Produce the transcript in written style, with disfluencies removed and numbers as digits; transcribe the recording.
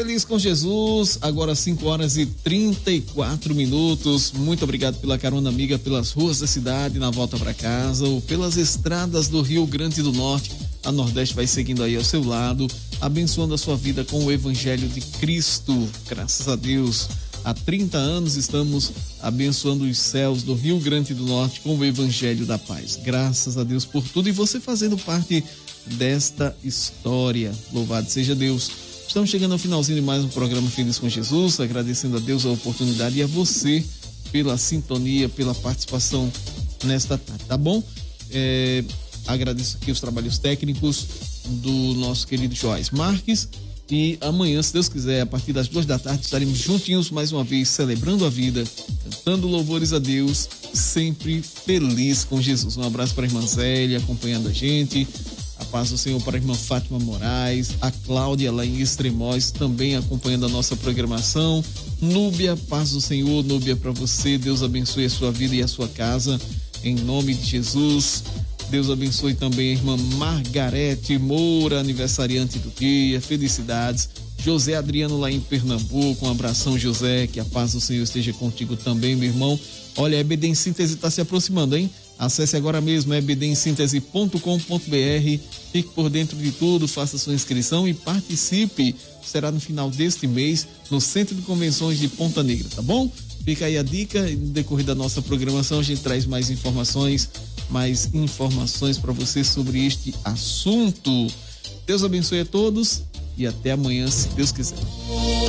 Feliz com Jesus, agora 5h34. Muito obrigado pela carona amiga pelas ruas da cidade na volta para casa ou pelas estradas do Rio Grande do Norte. A Nordeste vai seguindo aí ao seu lado, abençoando a sua vida com o Evangelho de Cristo. Graças a Deus, há 30 anos estamos abençoando os céus do Rio Grande do Norte com o Evangelho da Paz. Graças a Deus por tudo e você fazendo parte desta história. Louvado seja Deus. Estamos chegando ao finalzinho de mais um programa Feliz com Jesus, agradecendo a Deus a oportunidade e a você pela sintonia, pela participação nesta tarde, tá bom? Agradeço aqui os trabalhos técnicos do nosso querido Joás Marques e amanhã, se Deus quiser, a partir das 2h estaremos juntinhos mais uma vez, celebrando a vida, cantando louvores a Deus, sempre feliz com Jesus. Um abraço para a irmã Zélia, acompanhando a gente. A paz do Senhor para a irmã Fátima Moraes, a Cláudia lá em Extremóis também acompanhando a nossa programação. Núbia, paz do Senhor, Núbia, para você, Deus abençoe a sua vida e a sua casa, em nome de Jesus. Deus abençoe também a irmã Margarete Moura, aniversariante do dia, felicidades. José Adriano lá em Pernambuco, um abração, José, que a paz do Senhor esteja contigo também, meu irmão. Olha, a EBD em Síntese está se aproximando, hein? Acesse agora mesmo ebdemsintese.com.br, fique por dentro de tudo, faça sua inscrição e participe. Será no final deste mês no Centro de Convenções de Ponta Negra, tá bom? Fica aí a dica, no decorrer da nossa programação a gente traz mais informações para você sobre este assunto. Deus abençoe a todos e até amanhã, se Deus quiser.